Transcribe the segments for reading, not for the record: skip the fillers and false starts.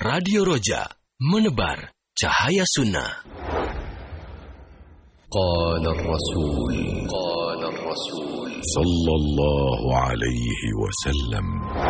Radio Roja, menebar cahaya sunnah. Qala Rasul sallallahu alaihi wasallam.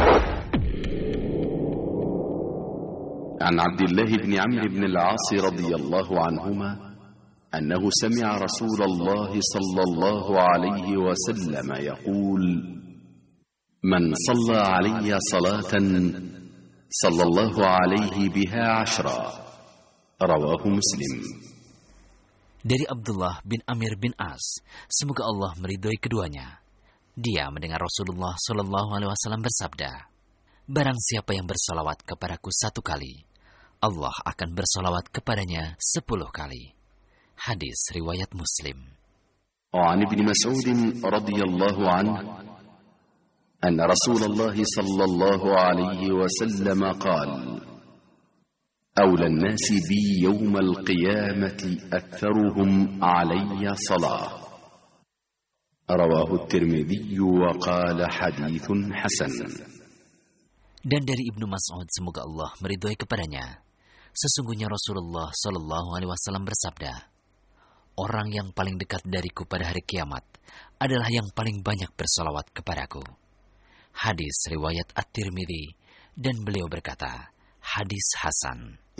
عن عبد الله بن عمرو بن العاص رضي الله عنهما أنه سمع رسول الله صلى الله عليه وسلم يقول: من صلى علي صلاة صلى الله عليه بها 10. رواه مسلم. Dari Abdullah bin Amir bin As, semoga Allah meridhoi keduanya. Dia mendengar Rasulullah Shallallahu Alaihi Wasallam bersabda, barang siapa yang bersalawat kepadaku 1 kali, Allah akan bersalawat kepadanya 10 kali. Hadis riwayat Muslim. وعن ابن مسعود رضي الله عنه أن رسول الله صلى الله عليه وسلم قال: أولى الناس بي يوم القيامة أكثرهم علي صلاة. رواه الترمذي وقال حديث حسن. Dan dari Ibnu Mas'ud, semoga Allah meridhoi kepadanya, sesungguhnya Rasulullah Shallallahu Alaihi Wasallam bersabda, orang yang paling dekat dariku pada hari kiamat adalah yang paling banyak bersalawat kepadaku. Hadis riwayat At-Tirmidzi, dan beliau berkata, hadis hasan.